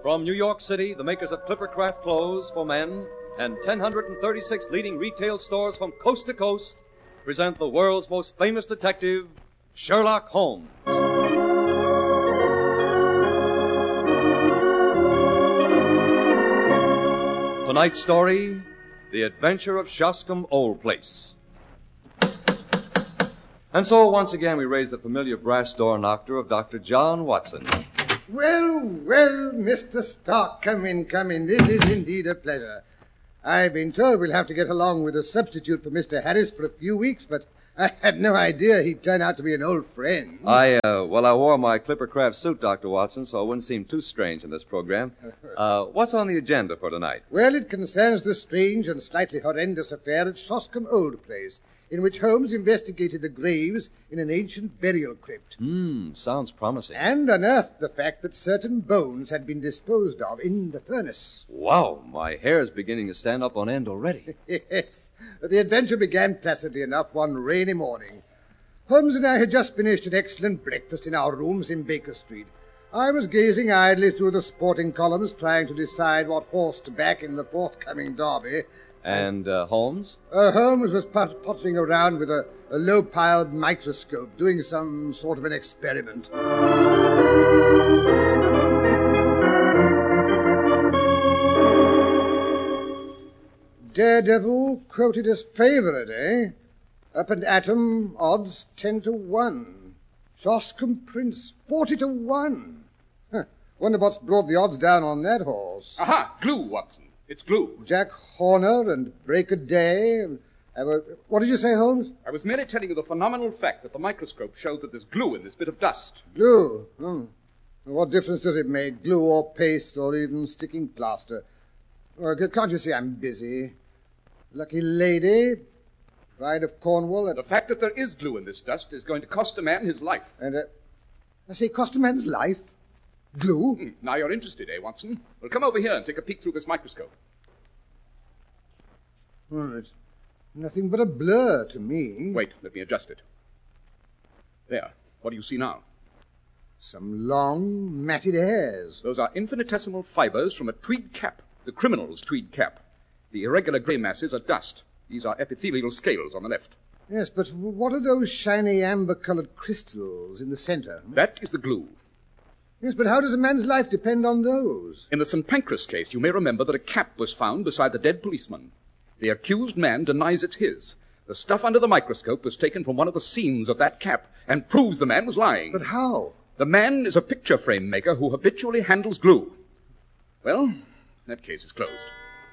From New York City, the makers of Clippercraft clothes for men and 1,036 leading retail stores from coast to coast present the world's most famous detective, Sherlock Holmes. Tonight's story, The Adventure of Shoscombe Old Place. And so, once again, we raise the familiar brass door knocker of Dr. John Watson. Well, well, Mr. Stark, come in. This is indeed a pleasure. I've been told we'll have to get along with a substitute for Mr. Harris for a few weeks, but I had no idea he'd turn out to be an old friend. I wore my Clippercraft suit, Dr. Watson, so it wouldn't seem too strange in this program. What's on the agenda for tonight? Well, it concerns the strange and slightly horrendous affair at Shoscombe Old Place, in which Holmes investigated the graves in an ancient burial crypt. Sounds promising. And unearthed the fact that certain bones had been disposed of in the furnace. Wow, my hair's beginning to stand up on end already. Yes. The adventure began placidly enough one rainy morning. Holmes and I had just finished an excellent breakfast in our rooms in Baker Street. I was gazing idly through the sporting columns, trying to decide what horse to back in the forthcoming derby. And Holmes? Holmes was pottering around with a low-piled microscope, doing some sort of an experiment. Daredevil quoted as favourite, eh? Up and Atom, odds 10-1. Shoscombe Prince, 40-1. Wonder what's brought the odds down on that horse. Aha! Glue, Watson. It's glue. Jack Horner and Break a Day. What did you say, Holmes? I was merely telling you the phenomenal fact that the microscope showed that there's glue in this bit of dust. Glue? What difference does it make? Glue or paste or even sticking plaster? Can't you see I'm busy? Lucky lady, pride of Cornwall. The fact that there is glue in this dust is going to cost a man his life. And, I say, cost a man's life? Glue? Now you're interested, eh, Watson? Well, come over here and take a peek through this microscope. It's nothing but a blur to me. Wait, let me adjust it. There. What do you see now? Some long, matted hairs. Those are infinitesimal fibers from a tweed cap, the criminal's tweed cap. The irregular grey masses are dust. These are epithelial scales on the left. Yes, but what are those shiny amber-coloured crystals in the centre? That is the glue. Yes, but how does a man's life depend on those? In the St. Pancras case, you may remember that a cap was found beside the dead policeman. The accused man denies it's his. The stuff under the microscope was taken from one of the seams of that cap and proves the man was lying. But how? The man is a picture frame maker who habitually handles glue. Well, that case is closed.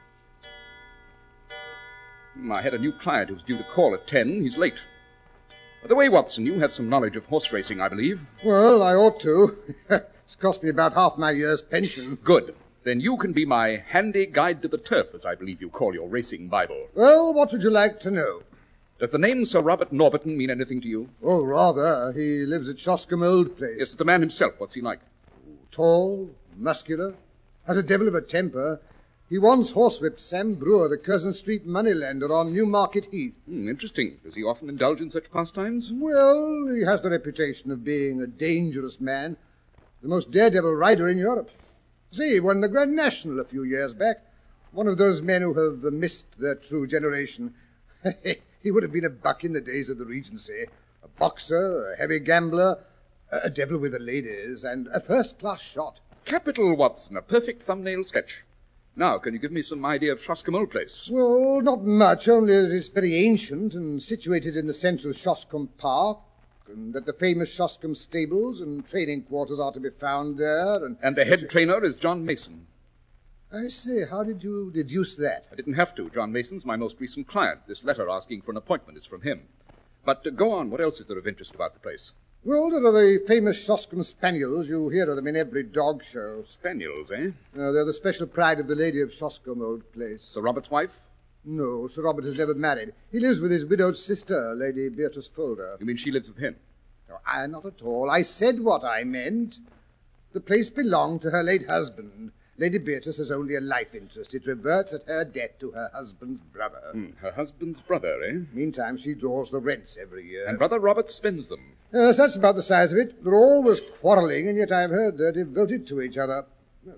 I had a new client who was due to call at 10. He's late. By the way, Watson, you have some knowledge of horse racing, I believe. Well, I ought to. It's cost me about half my year's pension. Good. Then you can be my handy guide to the turf, as I believe you call your racing Bible. Well, what would you like to know? Does the name Sir Robert Norberton mean anything to you? Oh, rather. He lives at Shoscombe Old Place. Yes, the man himself. What's he like? Tall, muscular, has a devil of a temper. He once horsewhipped Sam Brewer, the Curzon Street moneylender on Newmarket Heath. Interesting. Does he often indulge in such pastimes? Well, he has the reputation of being a dangerous man. The most daredevil rider in Europe. See, he won the Grand National a few years back. One of those men who have missed their true generation. He would have been a buck in the days of the Regency. A boxer, a heavy gambler, a devil with the ladies, and a first-class shot. Capital, Watson. A perfect thumbnail sketch. Now, can you give me some idea of Shoscombe Old Place? Well, not much, only that it's very ancient and situated in the centre of Shoscombe Park, and that the famous Shoscombe stables and training quarters are to be found there. And the head trainer is John Mason. I say, how did you deduce that? I didn't have to. John Mason's my most recent client. This letter asking for an appointment is from him. But go on. What else is there of interest about the place? Well, there are the famous Shoscombe Spaniels. You hear of them in every dog show. Spaniels, eh? They're the special pride of the lady of Shoscombe Old Place. Sir Robert's wife? No, Sir Robert has never married. He lives with his widowed sister, Lady Beatrice Folder. You mean she lives with him? No, not at all. I said what I meant. The place belonged to her late husband. Lady Beatrice has only a life interest. It reverts at her death to her husband's brother. Her husband's brother, eh? Meantime, she draws the rents every year. And Brother Robert spends them. Yes, that's about the size of it. They're always quarrelling, and yet I've heard they're devoted to each other.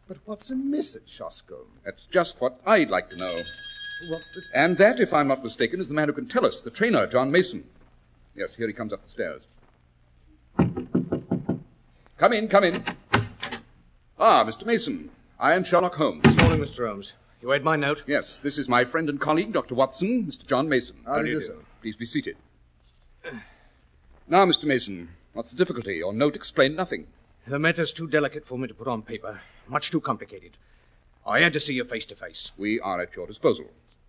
But what's amiss at Shoscombe? That's just what I'd like to know. What the... And that, if I'm not mistaken, is the man who can tell us, the trainer, John Mason. Yes, here he comes up the stairs. Come in, come in. Ah, Mr. Mason. I am Sherlock Holmes. Good morning, Mr. Holmes. You read my note? Yes, this is my friend and colleague, Dr. Watson, Mr. John Mason. How do you do, sir? Please be seated. Now, Mr. Mason, what's the difficulty? Your note explained nothing. The matter's too delicate for me to put on paper. Much too complicated. I had to see you face to face. We are at your disposal.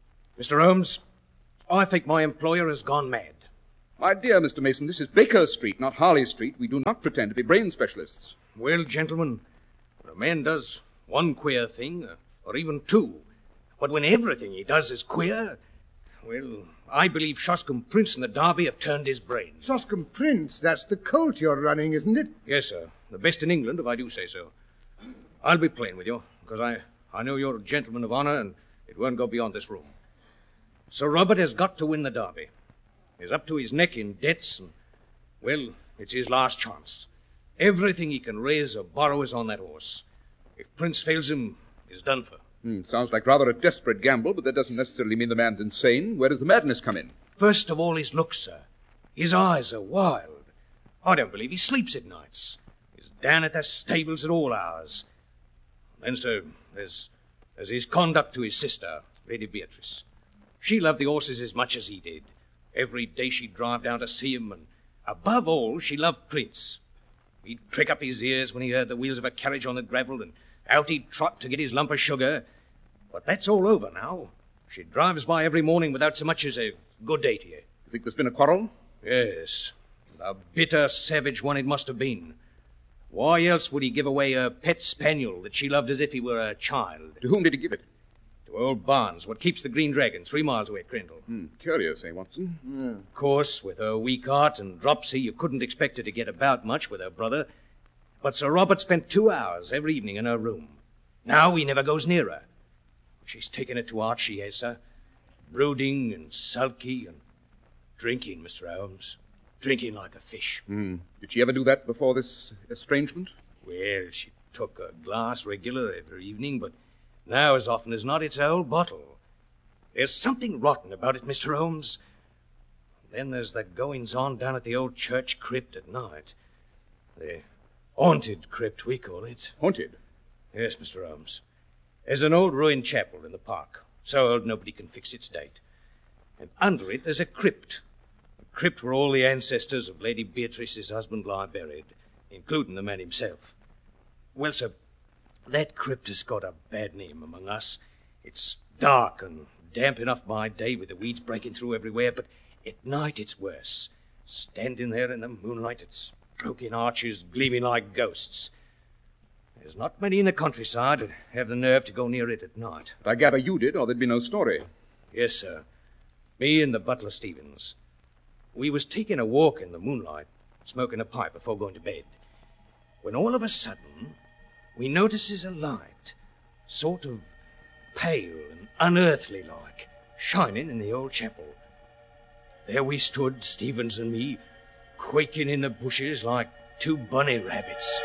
Mr. Holmes, I think my employer has gone mad. My dear Mr. Mason, this is Baker Street, not Harley Street. We do not pretend to be brain specialists. Well, gentlemen, when a man does one queer thing, or even two, but when everything he does is queer, well, I believe Shoscombe Prince and the Derby have turned his brain. Shoscombe Prince, that's the colt you're running, isn't it? Yes, sir. The best in England, if I do say so. I'll be plain with you, because I know you're a gentleman of honor, and it won't go beyond this room. Sir Robert has got to win the Derby. He's up to his neck in debts, and, well, it's his last chance. Everything he can raise or borrow is on that horse. If Prince fails him, he's done for. Sounds like rather a desperate gamble, but that doesn't necessarily mean the man's insane. Where does the madness come in? First of all, his looks, sir. His eyes are wild. I don't believe he sleeps at nights. He's down at the stables at all hours. Then, sir, there's his conduct to his sister, Lady Beatrice. She loved the horses as much as he did. Every day she'd drive down to see him, and above all, she loved Prince. He'd prick up his ears when he heard the wheels of a carriage on the gravel, and out he'd trot to get his lump of sugar. But that's all over now. She drives by every morning without so much as a good day to you. You think there's been a quarrel? Yes. A bitter, savage one it must have been. Why else would he give away a pet spaniel that she loved as if he were a child? To whom did he give it? To old Barnes, what keeps the Green Dragon, 3 miles away at Grendel. Curious, eh, Watson? Of course, with her weak heart and dropsy, you couldn't expect her to get about much with her brother. But Sir Robert spent 2 hours every evening in her room. Now he never goes near her. She's taken it to heart, she has, sir. Brooding and sulky and drinking, Mr. Holmes. Drinking like a fish. Did she ever do that before this estrangement? Well, she took a glass regular every evening, but now, as often as not, it's a whole bottle. There's something rotten about it, Mr. Holmes. Then there's the goings-on down at the old church crypt at night. The haunted crypt, we call it. Haunted? Yes, Mr. Holmes. There's an old ruined chapel in the park, so old nobody can fix its date. And under it there's a crypt where all the ancestors of Lady Beatrice's husband lie buried, including the man himself. Well, sir, that crypt has got a bad name among us. It's dark and damp enough by day with the weeds breaking through everywhere, but at night it's worse. Standing there in the moonlight, its broken arches gleaming like ghosts. There's not many in the countryside that have the nerve to go near it at night. But I gather you did, or there'd be no story. Yes, sir. Me and the butler Stevens. We was taking a walk in the moonlight, smoking a pipe before going to bed, when all of a sudden we notices a light, sort of pale and unearthly like, shining in the old chapel. There we stood, Stevens and me, quaking in the bushes like 2 bunny rabbits.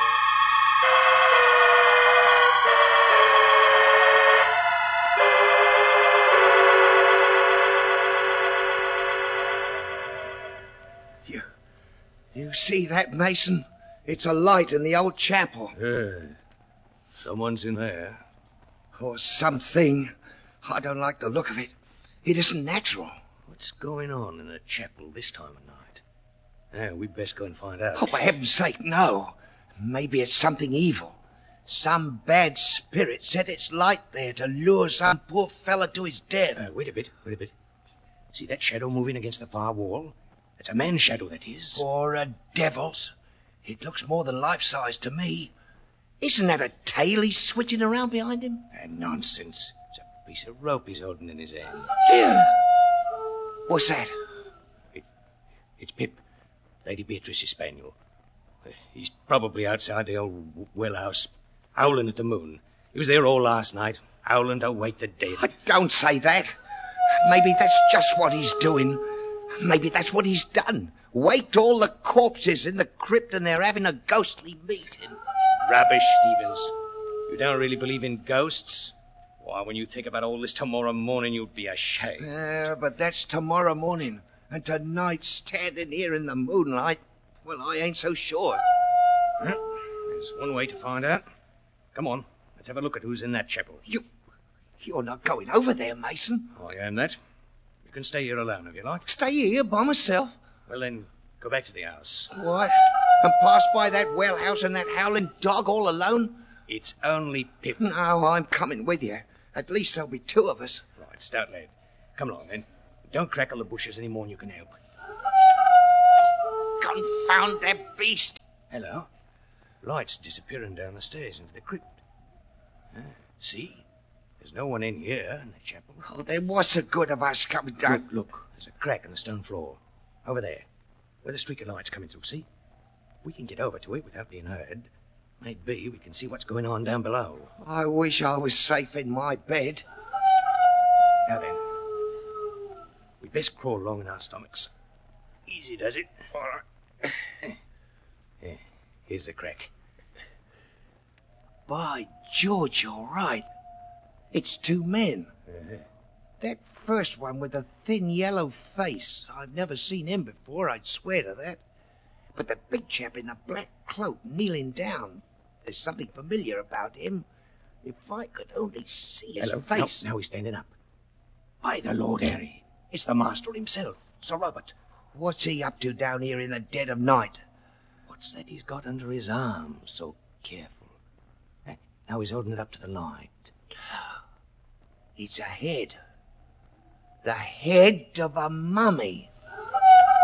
You see that, Mason? It's a light in the old chapel. Someone's in there. Or something. I don't like the look of it. It isn't natural. What's going on in the chapel this time of night? We'd best go and find out. Oh, for heaven's sake, no. Maybe it's something evil. Some bad spirit set its light there to lure some poor fella to his death. Wait a bit. See that shadow moving against the far wall? It's a man's shadow, that is. Or a devil's. It looks more than life-size to me. Isn't that a tail he's switching around behind him? Nonsense. It's a piece of rope he's holding in his hand. Yeah. What's that? It's Pip, Lady Beatrice's spaniel. He's probably outside the old well house, howling at the moon. He was there all last night, howling to wake the dead. Don't say that. Maybe that's just what he's doing. Maybe that's what he's done. Waked all the corpses in the crypt and they're having a ghostly meeting. Rubbish, Stevens. You don't really believe in ghosts? Why, when you think about all this tomorrow morning, you'd be ashamed. But that's tomorrow morning. And tonight, standing here in the moonlight, well, I ain't so sure. Well, there's one way to find out. Come on, let's have a look at who's in that chapel. You're not going over there, Mason. I am that. You can stay here alone if you like. Stay here by myself. Well, then, go back to the house. What? And pass by that well house and that howling dog all alone? It's only Pip. No, I'm coming with you. At least there'll be two of us. Right, stout lad. Come along, then. Don't crackle the bushes any more than you can help. Confound that beast! Hello. Light's disappearing down the stairs into the crypt. See? There's no one in here in the chapel. Oh, then what's the good of us coming down? Look. There's a crack in the stone floor. Over there. Where the streak of light's coming through, see? We can get over to it without being heard. Maybe we can see what's going on down below. I wish I was safe in my bed. Now then. We'd best crawl along in our stomachs. Easy does it. All right. Here's the crack. By George, you're right. It's two men. That first one with the thin yellow face. I've never seen him before, I'd swear to that. But the big chap in the black cloak kneeling down, there's something familiar about him. If I could only see his face. Now he's standing up. By the Lord Harry, it's the master himself, Sir Robert. What's he up to down here in the dead of night? What's that he's got under his arm? So careful. Now he's holding it up to the light. It's a head. The head of a mummy.